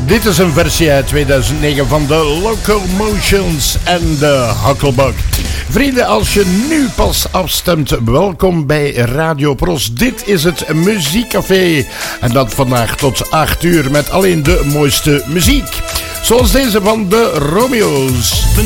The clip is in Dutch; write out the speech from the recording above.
Dit is een versie uit 2009 van de Locomotions en de Hucklebug. Vrienden, als je nu pas afstemt, welkom bij Radio Pros. Dit is het Muziekcafé. En dat vandaag tot 8 uur met alleen de mooiste muziek. Zoals deze van de Romeo's.